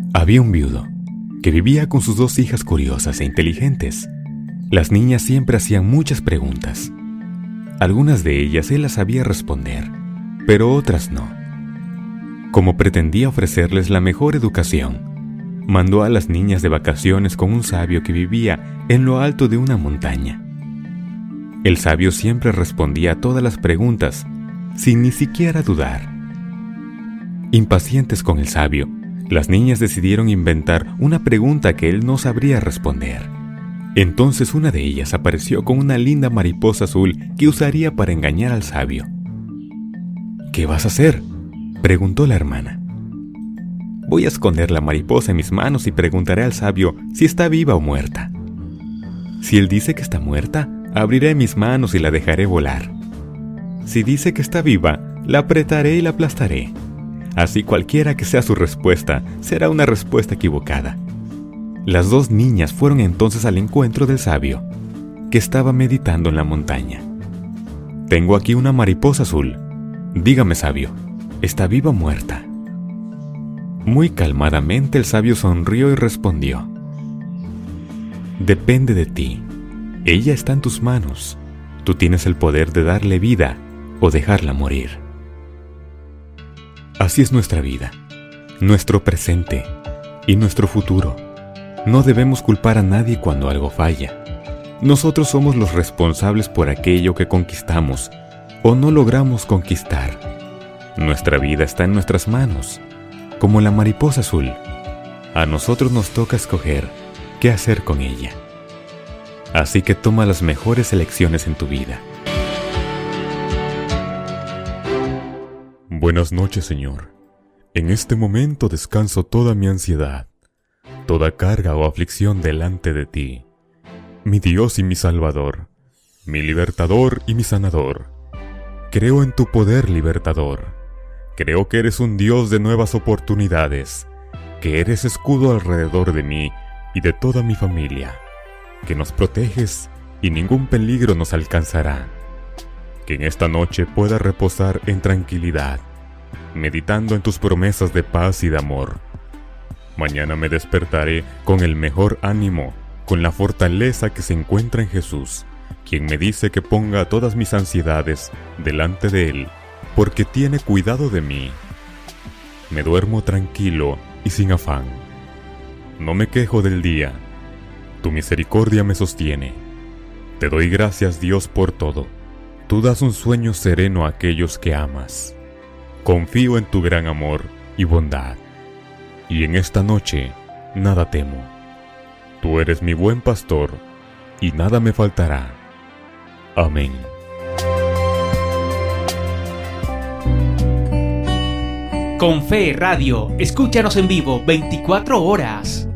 Había un viudo que vivía con sus 2 hijas curiosas e inteligentes. Las niñas siempre hacían muchas preguntas. Algunas de ellas él las sabía responder, pero otras no. Como pretendía ofrecerles la mejor educación, mandó a las niñas de vacaciones con un sabio que vivía en lo alto de una montaña. El sabio siempre respondía a todas las preguntas, sin ni siquiera dudar. Impacientes con el sabio, las niñas decidieron inventar una pregunta que él no sabría responder. Entonces una de ellas apareció con una linda mariposa azul que usaría para engañar al sabio. «¿Qué vas a hacer?», preguntó la hermana. «Voy a esconder la mariposa en mis manos y preguntaré al sabio si está viva o muerta. Si él dice que está muerta, abriré mis manos y la dejaré volar. Si dice que está viva, la apretaré y la aplastaré. Así cualquiera que sea su respuesta, será una respuesta equivocada». Las 2 niñas fueron entonces al encuentro del sabio, que estaba meditando en la montaña. «Tengo aquí una mariposa azul. Dígame, sabio, ¿está viva o muerta?». Muy calmadamente el sabio sonrió y respondió: «Depende de ti. Ella está en tus manos. Tú tienes el poder de darle vida o dejarla morir». Así es nuestra vida, nuestro presente y nuestro futuro. No debemos culpar a nadie cuando algo falla. Nosotros somos los responsables por aquello que conquistamos o no logramos conquistar. Nuestra vida está en nuestras manos, como la mariposa azul. A nosotros nos toca escoger qué hacer con ella. Así que toma las mejores elecciones en tu vida. Buenas noches, Señor. En este momento descanso toda mi ansiedad, toda carga o aflicción delante de ti, mi Dios y mi Salvador, mi libertador y mi sanador. Creo en tu poder libertador. Creo que eres un Dios de nuevas oportunidades, que eres escudo alrededor de mí y de toda mi familia, que nos proteges y ningún peligro nos alcanzará. Que en esta noche pueda reposar en tranquilidad, meditando en tus promesas de paz y de amor. Mañana me despertaré con el mejor ánimo, con la fortaleza que se encuentra en Jesús, quien me dice que ponga todas mis ansiedades delante de Él, porque tiene cuidado de mí. Me duermo tranquilo y sin afán. No me quejo del día. Tu misericordia me sostiene. Te doy gracias, Dios, por todo. Tú das un sueño sereno a aquellos que amas. Confío en tu gran amor y bondad. Y en esta noche nada temo. Tú eres mi buen pastor, y nada me faltará. Amén. Con Fe Radio, escúchanos en vivo 24 horas.